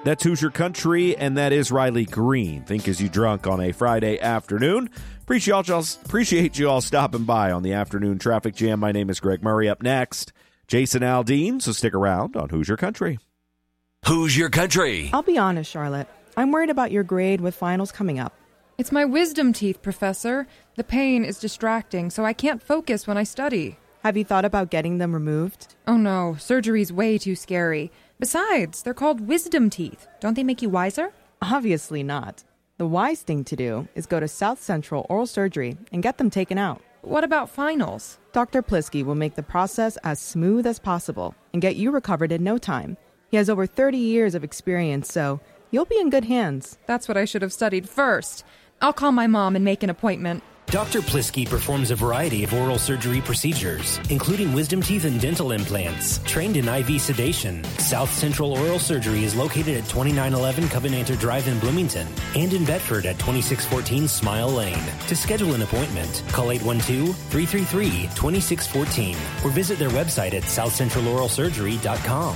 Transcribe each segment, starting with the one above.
That's Hoosier Country, and that is Riley Green. Think as you drunk on a Friday afternoon. Appreciate you all stopping by on the afternoon traffic jam. My name is Greg Murray. Up next, Jason Aldean, so stick around on Hoosier Country. Hoosier Country. I'll be honest, Charlotte. I'm worried about your grade with finals coming up. It's my wisdom teeth, Professor. The pain is distracting, so I can't focus when I study. Have you thought about getting them removed? Oh no, surgery's way too scary. Besides, they're called wisdom teeth. Don't they make you wiser? Obviously not. The wise thing to do is go to South Central Oral Surgery and get them taken out. What about finals? Dr. Plisky will make the process as smooth as possible and get you recovered in no time. He has over 30 years of experience, so you'll be in good hands. That's what I should have studied first. I'll call my mom and make an appointment. Dr. Plisky performs a variety of oral surgery procedures, including wisdom teeth and dental implants, trained in IV sedation. South Central Oral Surgery is located at 2911 Covenanter Drive in Bloomington and in Bedford at 2614 Smile Lane. To schedule an appointment, call 812-333-2614 or visit their website at southcentraloralsurgery.com.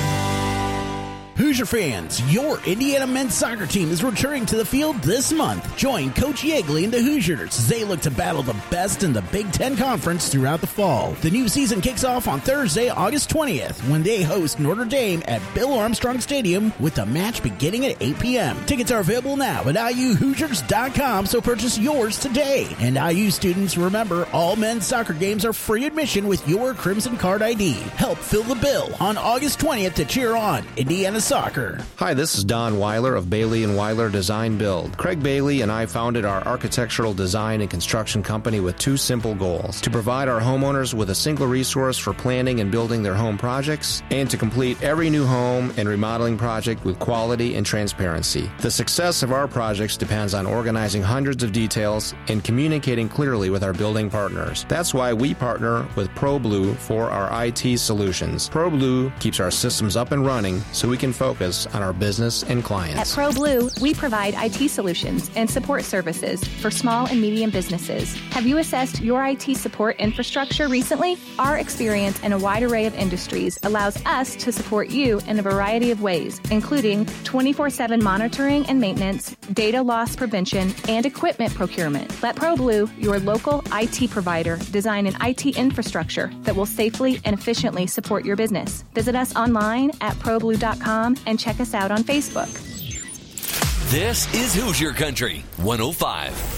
Hoosier fans, your Indiana men's soccer team is returning to the field this month. Join Coach Yeagley and the Hoosiers as they look to battle the best in the Big Ten Conference throughout the fall. The new season kicks off on Thursday, August 20th, when they host Notre Dame at Bill Armstrong Stadium with the match beginning at 8 p.m. Tickets are available now at IUHoosiers.com, so purchase yours today. And IU students, remember, all men's soccer games are free admission with your Crimson Card ID. Help fill the bill on August 20th to cheer on Indiana soccer. Hi, this is Don Weiler of Bailey & Weiler Design Build. Craig Bailey and I founded our architectural design and construction company with two simple goals: to provide our homeowners with a single resource for planning and building their home projects, and to complete every new home and remodeling project with quality and transparency. The success of our projects depends on organizing hundreds of details and communicating clearly with our building partners. That's why we partner with ProBlue for our IT solutions. ProBlue keeps our systems up and running so we can focus on our business and clients. At ProBlue, we provide IT solutions and support services for small and medium businesses. Have you assessed your IT support infrastructure recently? Our experience in a wide array of industries allows us to support you in a variety of ways, including 24/7 monitoring and maintenance, data loss prevention, and equipment procurement. Let ProBlue, your local IT provider, design an IT infrastructure that will safely and efficiently support your business. Visit us online at ProBlue.com and check us out on Facebook. This is Hoosier Country 105.